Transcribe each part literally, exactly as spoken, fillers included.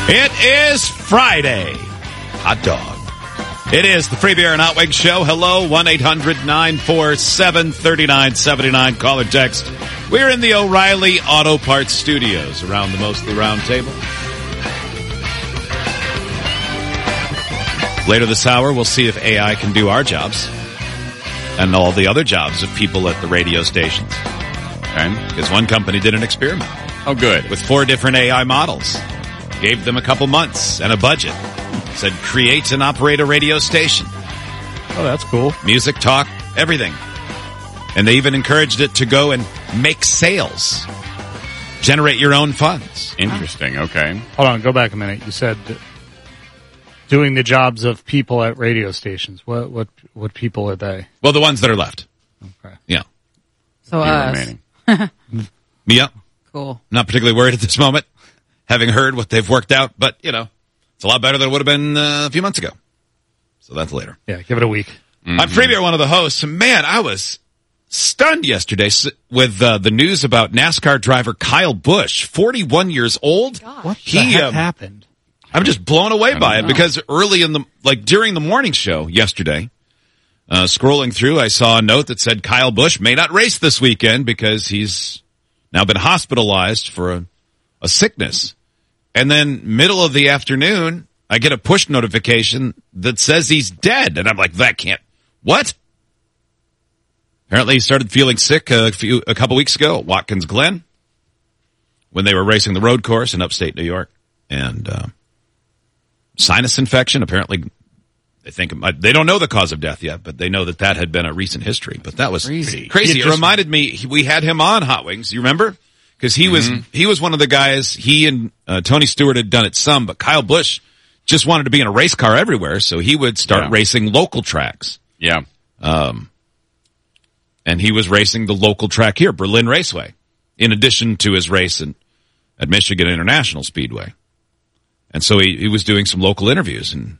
It is Friday. Hot dog. It is the Free Beer and Hot Wings Show. Hello, one eight hundred nine four seven three nine seven nine. Call or text. We're in the O'Reilly Auto Parts Studios around the Mostly Round Table. Later this hour, we'll see if A I can do our jobs and all the other jobs of people at the radio stations. Okay? Because one company did an experiment. Oh, good. With four different A I models. Gave them a couple months and a budget. Said, create and operate a radio station. Oh, that's cool. Music, talk, everything. And they even encouraged it to go and make sales. Generate your own funds. Interesting, okay. Hold on, go back a minute. You said doing the jobs of people at radio stations. What what what people are they? Well, the ones that are left. Okay. Yeah. So us. Yeah. Cool. Not particularly worried at this moment, having heard what they've worked out. But, you know, it's a lot better than it would have been uh, a few months ago. So that's later. Yeah, give it a week. Mm-hmm. I'm Freebeer, one of the hosts. Man, I was stunned yesterday with uh, the news about NASCAR driver Kyle Busch, forty-one years old. God. What he, the heck um, happened? I'm just blown away by it know. because early in the, like during the morning show yesterday, uh, scrolling through, I saw a note that said Kyle Busch may not race this weekend because he's now been hospitalized for a, a sickness. And then middle of the afternoon, I get a push notification that says he's dead. And I'm like, that can't, what? Apparently he started feeling sick a few, a couple weeks ago at Watkins Glen when they were racing the road course in upstate New York. And, uh, sinus infection, apparently they think it might, they don't know the cause of death yet, but they know that that had been a recent history. But that was crazy. crazy. It, it reminded me, we had him on Hot Wings. You remember? Because he mm-hmm. was, he was one of the guys, he and uh, Tony Stewart had done it some, but Kyle Busch just wanted to be in a race car everywhere. So he would start yeah. racing local tracks. Yeah. Um, and he was racing the local track here, Berlin Raceway, in addition to his race in, at Michigan International Speedway. And so he, he was doing some local interviews, and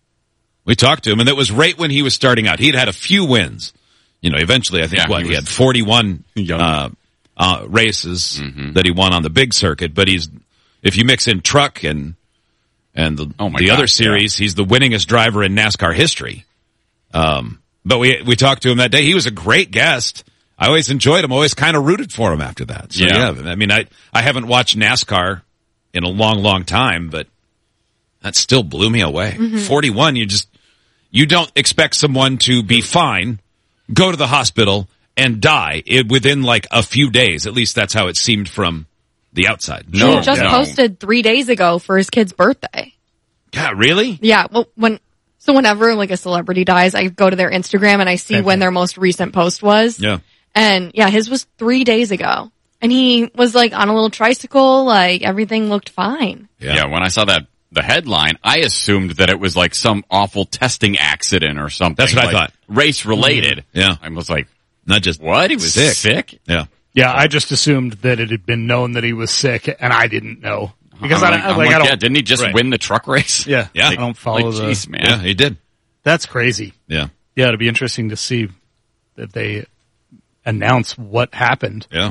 we talked to him, and that was right when he was starting out. He'd had a few wins. You know, eventually, I think, yeah, what, he, he had forty-one young. uh, uh, races mm-hmm. that he won on the big circuit. But he's, if you mix in truck and and the, oh my the God, other series, yeah. he's the winningest driver in NASCAR history. Um, but we we talked to him that day. He was a great guest. I always enjoyed him. Always kind of rooted for him after that. So, yeah. yeah, I mean, I I haven't watched NASCAR in a long, long time, but that still blew me away. Mm-hmm. forty-one, you just, you don't expect someone to be fine, go to the hospital, and die it, within like a few days. At least that's how it seemed from the outside. He No, just no. posted three days ago for his kid's birthday. God, really? Yeah, well, when, so whenever like a celebrity dies, I go to their Instagram and I see Same when thing. their most recent post was. Yeah. And yeah, his was three days ago. And he was like on a little tricycle, like everything looked fine. Yeah. Yeah, when I saw that, the headline, I assumed that it was like some awful testing accident or something. That's what I like thought. Race related. Mm-hmm. Yeah. I was like, Not just what? He was sick. sick? Yeah. Yeah, I just assumed that it had been known that he was sick, and I didn't know because I'm I, like, I, I'm like, like, I don't. yeah, didn't he just right. win the truck race? Yeah, Yeah. I don't follow Like, the. jeez, man. Yeah, he did. That's crazy. Yeah. Yeah, it'd be interesting to see if they announce what happened. Yeah.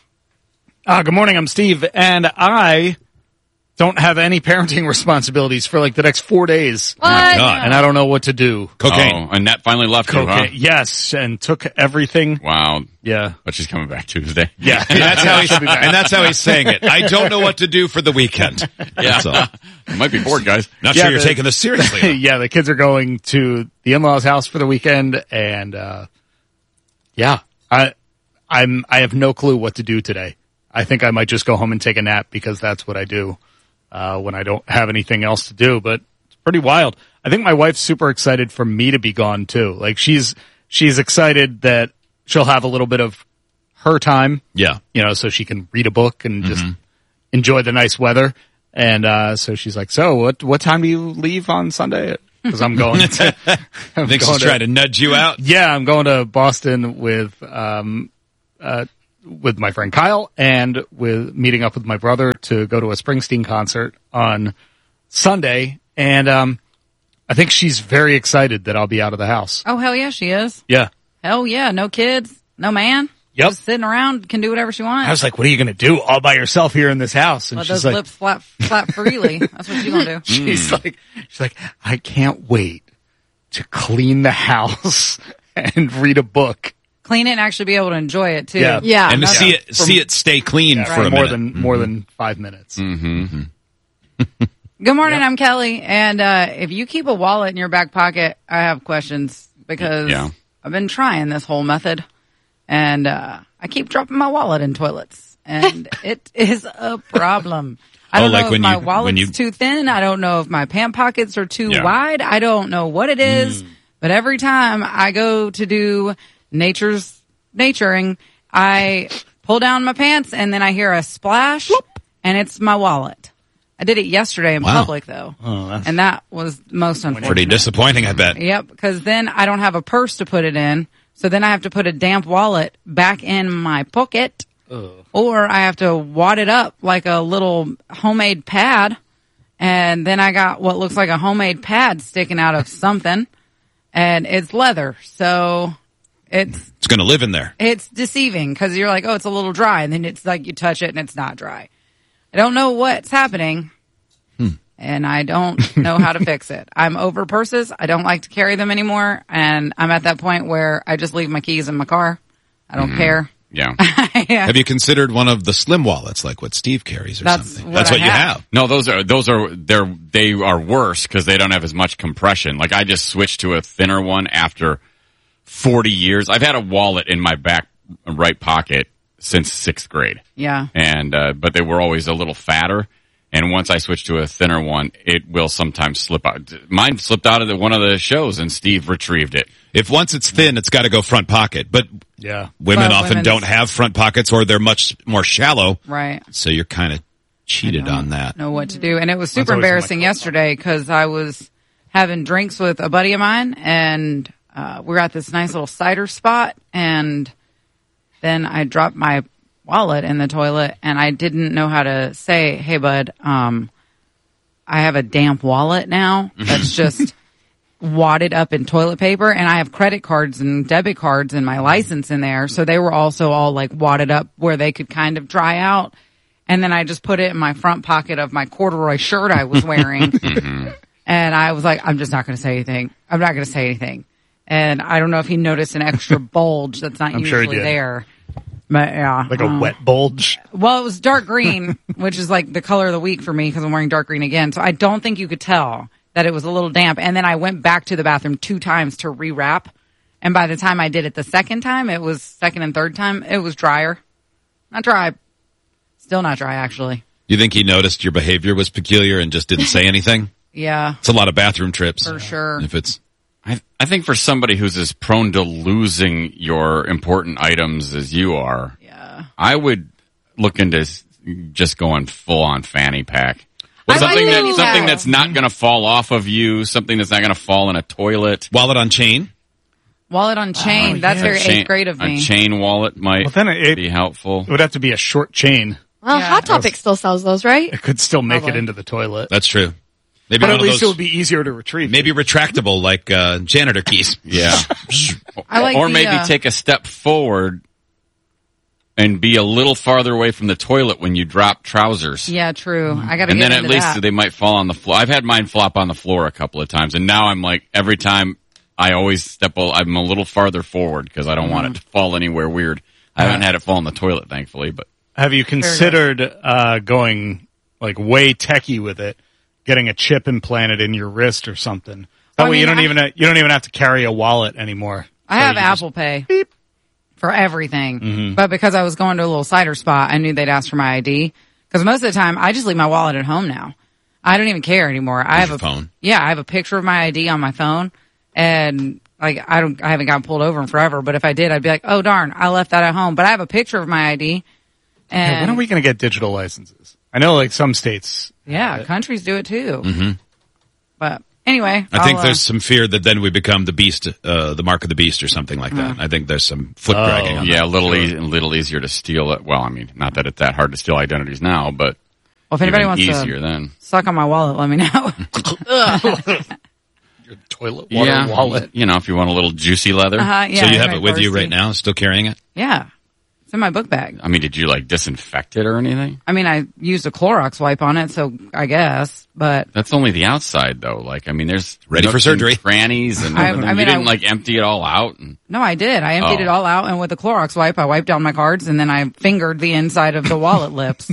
Uh, good morning, I'm Steve, and I don't have any parenting responsibilities for like the next four days. What? my God. And I don't know what to do. Cocaine. Oh, and that finally left you, huh? Cocaine, yes, and took everything. Wow. Yeah, But she's coming back Tuesday. yeah. And that's how he's, and that's how he's saying it. I don't know what to do for the weekend. That's all. You might be bored, guys. Not Yeah, sure you're the- taking this seriously. yeah, the kids are going to the in-laws' house for the weekend, and uh yeah, I, I'm I have no clue what to do today. I think I might just go home and take a nap because that's what I do uh when I don't have anything else to do. But it's pretty wild. I think my wife's super excited for me to be gone too. Like she's she's excited that she'll have a little bit of her time, Yeah. you know, so she can read a book and just Mm-hmm. enjoy the nice weather. And uh so she's like, "So, what what time do you leave on Sunday?" Because I'm going to. I'm I think going she's trying to nudge you out. Yeah, I'm going to Boston with um uh with my friend Kyle and with meeting up with my brother to go to a Springsteen concert on Sunday. And um I think she's very excited that I'll be out of the house. Oh, hell yeah, she is. Yeah. Hell yeah, no kids, no man. Yep. just sitting around, can do whatever she wants. I was like, what are you going to do all by yourself here in this house? And Let she's those like, lips flap, flap freely. That's what she's going to do. she's like, she's like, I can't wait to clean the house and read a book. Clean it and actually be able to enjoy it, too. Yeah. Yeah. And to that's- see it, see it stay clean Yeah, for a more minute. than more than five minutes. Mm-hmm. Good morning, I'm Kelly. And uh, if you keep a wallet in your back pocket, I have questions because Yeah. I've been trying this whole method. And uh, I keep dropping my wallet in toilets. And it is a problem. I Oh, don't like know if when my you- when wallet's you- too thin. I don't know if my pant pockets are too Yeah. wide. I don't know what it is. But every time I go to do nature's naturing, I pull down my pants and then I hear a splash and it's my wallet. I did it yesterday in Wow. public though. And that was most unfortunate. Pretty disappointing, I bet. Yep, because then I don't have a purse to put it in. So then I have to put a damp wallet back in my pocket. Or I have to wad it up like a little homemade pad. And then I got what looks like a homemade pad sticking out of something. And it's leather. So it's It's going to live in there. it's deceiving because you're like, oh, it's a little dry. And then it's like you touch it and it's not dry. I don't know what's happening. And I don't know how to fix it. I'm over purses. I don't like to carry them anymore. And I'm at that point where I just leave my keys in my car. I don't care. Yeah. Yeah. Have you considered one of the slim wallets, like what Steve carries or That's something? what That's I what you have. have. No, those are those are they're they are worse because they don't have as much compression. Like I just switched to a thinner one after forty years. I've had a wallet in my back right pocket since sixth grade, Yeah. and uh, but they were always a little fatter. And once I switched to a thinner one, it will sometimes slip out. Mine slipped out of the, one of the shows, and Steve retrieved it. If once it's thin, it's got to go front pocket. But Yeah. women But often women's- don't have front pockets, or they're much more shallow. Right. So you're kind of cheated on that. Know what to do. And it was super always in my embarrassing coat yesterday because I was having drinks with a buddy of mine and uh, we were at this nice little cider spot and then I dropped my wallet in the toilet and I didn't know how to say, hey bud, um, I have a damp wallet now that's just wadded up in toilet paper and I have credit cards and debit cards and my license in there. So they were also all like wadded up where they could kind of dry out. And then I just put it in my front pocket of my corduroy shirt I was wearing. And I was like, I'm just not going to say anything. I'm not going to say anything. And I don't know if he noticed an extra bulge that's not I'm sure usually he did. there. But yeah. Like a um, wet bulge. Well, it was dark green, which is like the color of the week for me because I'm wearing dark green again. So I don't think you could tell that it was a little damp. And then I went back to the bathroom two times to rewrap. And by the time I did it the second time, it was second and third time, it was drier. Not dry. Still not dry, actually. You think he noticed your behavior was peculiar and just didn't say anything? Yeah, It's a lot of bathroom trips. for sure. If it's I, I think for somebody who's as prone to losing your important items as you are, Yeah. I would look into s- just going full on fanny pack. I like something that fanny something pack. that's not going to fall off of you, something that's not going to fall in a toilet. wallet on chain. Wallet on chain. That's very Chain- eighth grade of a me. chain wallet might Well, then it, be it helpful. would have to be a short chain. Well, Yeah. Hot Topic still sells those, right? It could still make Probably. it into the toilet. That's true. Maybe But one at of least those, it would be easier to retrieve. maybe retractable, like uh, janitor keys. Yeah. I like or the, maybe uh, take a step forward and be a little farther away from the toilet when you drop trousers. Yeah, true. I got to And get then at into least that. they might fall on the floor. I've had mine flop on the floor a couple of times, and now I'm like, every time I always step, a, I'm a little farther forward because I don't want Mm-hmm. it to fall anywhere weird. I haven't had it fall in the toilet, thankfully, but Have you considered uh, going like way techie with it, getting a chip implanted in your wrist or something? That I way you mean, don't I- even you don't even have to carry a wallet anymore. I So have you just- Apple Pay for everything. But because I was going to a little cider spot, I knew they'd ask for my I D. Because most of the time, I just leave my wallet at home now. I don't even care anymore. I have your a phone. Yeah, I have a picture of my I D on my phone, and like I don't, I haven't gotten pulled over in forever. But if I did, I'd be like, oh darn, I left that at home. But I have a picture of my I D. And Yeah, when are we going to get digital licenses? I know like some states. Yeah, countries do it too. Mm-hmm. But anyway, I think I'll, uh, there's some fear that then we become the beast, uh, the mark of the beast or something like that. Mm-hmm. I think there's some foot Oh. dragging on yeah, that. a little, e- a little easier to steal it. Well, I mean, not that it's that hard to steal identities now, but well, if anybody even wants easier to then. suck on my wallet, let me know. Your toilet water Yeah, wallet. you know, if you want a little juicy leather. Uh-huh, yeah, so you have right, it with you thirsty. right now, still carrying it? Yeah. It's in my book bag. I mean, did you like disinfect it or anything? I mean, I used a Clorox wipe on it, so I guess, but That's only the outside though. Like, I mean, there's Ready for nooks and surgery. crannies, and I- everything. I mean, you didn't I- like empty it all out. And no, I did. I emptied Oh. it all out, and with a Clorox wipe, I wiped down my cards, and then I fingered the inside of the wallet lips.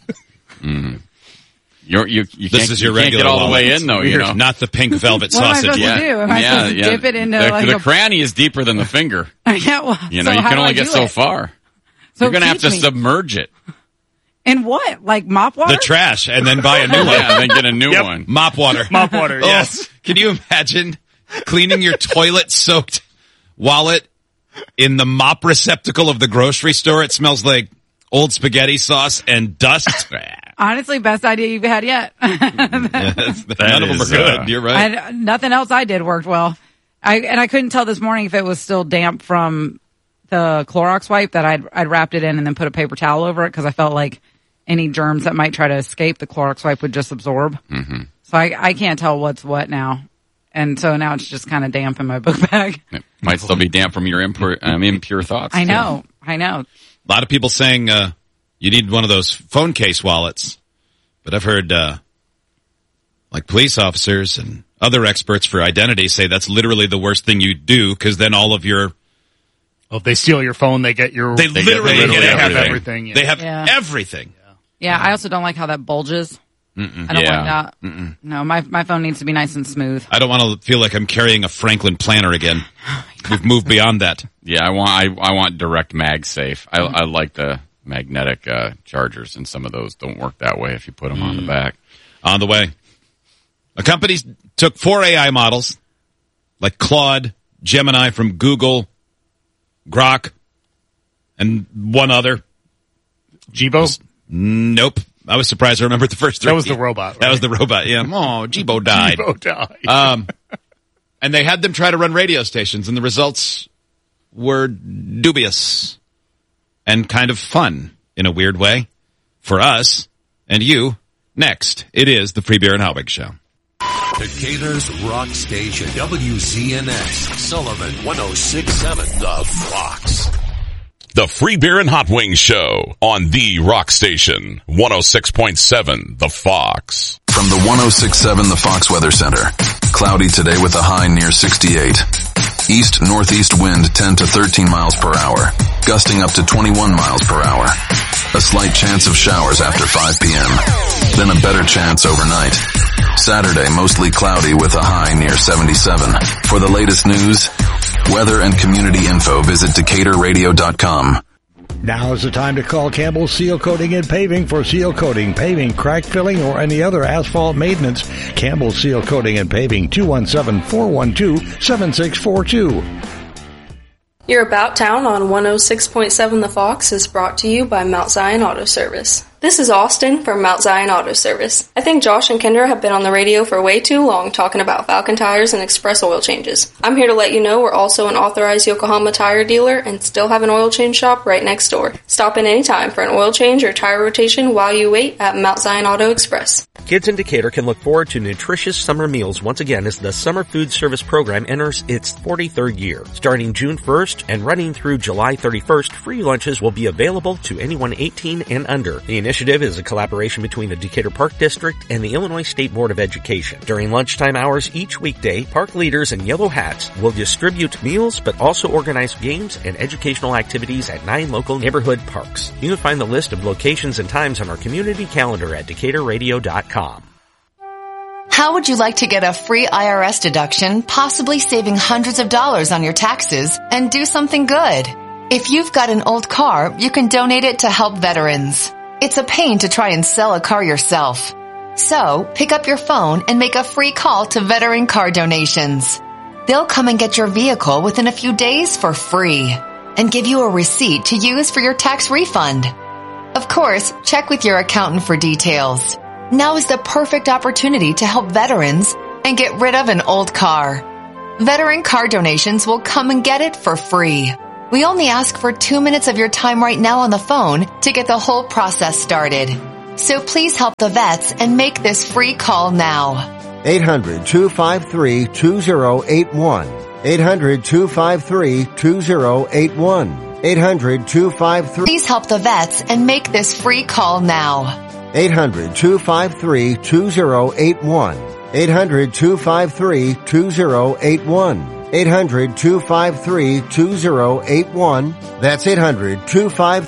you're, you you This can't, is your you can't regular get all the wallet. way in though. You know, Not the pink velvet What am I sausage. supposed to do? Am I supposed to dip it into, the, like, the a- cranny is deeper than the finger. Yeah, well, You know, so you how can do only I get do so it? far. So You're gonna have teach to me. submerge it. In what? Like mop water? The trash, and then buy a new one. Yeah, then get a new Yep. one. Mop water. Mop water, Oh, yes. Can you imagine cleaning your toilet-soaked wallet in the mop receptacle of the grocery store? It smells like old spaghetti sauce and dust. Honestly, best idea you've had yet. None of them is, are good. uh, You're right. I, nothing else I did worked well. I and I couldn't tell this morning if it was still damp from the Clorox wipe that I'd I'd wrapped it in and then put a paper towel over it because I felt like any germs that might try to escape the Clorox wipe would just absorb. Mm-hmm. So I I can't tell what's what now, and so now it's just kind of damp in my book bag. It might still be damp from your impure, um, impure thoughts. I too. know, I know. A lot of people saying uh, you need one of those phone case wallets, but I've heard uh, like police officers and other experts for identity say that's literally the worst thing you do because then all of your Well, if they steal your phone, they get your. They get literally everything. get They have everything. everything. Yeah. they have Yeah. everything. Yeah, I also don't like how that bulges. Mm-mm. I don't Yeah. like that. Mm-mm. No, my my phone needs to be nice and smooth. I don't want to feel like I'm carrying a Franklin planner again. We've moved beyond that. Yeah, I want I, I want direct MagSafe. I, I like the magnetic uh, chargers, and some of those don't work that way if you put them on the back. On the way, a company took four A I models like Claude, Gemini from Google, Grok, and one other. Jibo? Nope. I was surprised I remembered the first three. That was the robot, That right? was the robot, yeah. Oh, Jibo died. Jibo died. Um, and they had them try to run radio stations, and the results were dubious and kind of fun in a weird way for us and you. Next, it is the Free Beer and Howbig Show. Decatur's rock station, W Z N X, Sullivan, one oh six point seven, The Fox. The Free Beer and Hot Wings Show on the Rock Station, one oh six point seven, The Fox. From the one oh six point seven The Fox Weather Center. Cloudy today with a high near sixty-eight. East-northeast wind ten to thirteen miles per hour. Gusting up to twenty-one miles per hour. A slight chance of showers after five p.m. Then a better chance overnight. Saturday mostly cloudy with a high near seventy-seven. For the latest news, weather and community info, visit Decatur Radio dot com. Now is the time to call Campbell Seal Coating and Paving for seal coating, paving, crack filling, or any other asphalt maintenance. Campbell Seal Coating and Paving, two one seven, four one two, seven six four two. Your About Town on one oh six point seven The Fox is brought to you by Mount Zion Auto Service. This is Austin from Mount Zion Auto Service. I think Josh and Kendra have been on the radio for way too long talking about Falcon tires and express oil changes. I'm here to let you know we're also an authorized Yokohama tire dealer and still have an oil change shop right next door. Stop in anytime for an oil change or tire rotation while you wait at Mount Zion Auto Express. Kids in Decatur can look forward to nutritious summer meals once again as the Summer Food Service Program enters its forty-third year. Starting June first and running through July thirty-first, free lunches will be available to anyone eighteen and under. The initiative is a collaboration between the Decatur Park District and the Illinois State Board of Education. During lunchtime hours each weekday, park leaders in yellow hats will distribute meals but also organize games and educational activities at nine local neighborhood parks. You can find the list of locations and times on our community calendar at Decatur Radio dot com. How would you like to get a free I R S deduction, possibly saving hundreds of dollars on your taxes, and do something good? If you've got an old car, you can donate it to help veterans. It's a pain to try and sell a car yourself. So, pick up your phone and make a free call to Veteran Car Donations. They'll come and get your vehicle within a few days for free and give you a receipt to use for your tax refund. Of course, check with your accountant for details. Now is the perfect opportunity to help veterans and get rid of an old car. Veteran Car Donations will come and get it for free. We only ask for two minutes of your time right now on the phone to get the whole process started. So please help the vets and make this free call now. eight hundred, two five three, two oh eight one. eight hundred, two five three, two oh eight one. eight hundred two five three. Please help the vets and make this free call now. eight hundred two five three two zero eight one. eight hundred two five three two zero eight one. eight hundred two five three two zero eight one. That's eight hundred two five three